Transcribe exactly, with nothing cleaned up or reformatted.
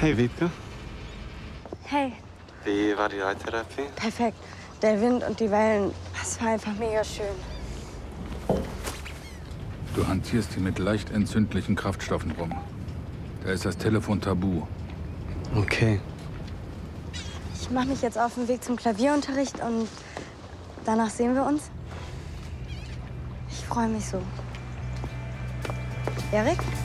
Hey, Wiebke. Hey. Wie war die Reittherapie? Perfekt. Der Wind und die Wellen, das war einfach mega schön. Du hantierst hier mit leicht entzündlichen Kraftstoffen rum. Da ist das Telefon tabu. Okay. Ich mache mich jetzt auf den Weg zum Klavierunterricht und danach sehen wir uns. Ich freue mich so. Erik?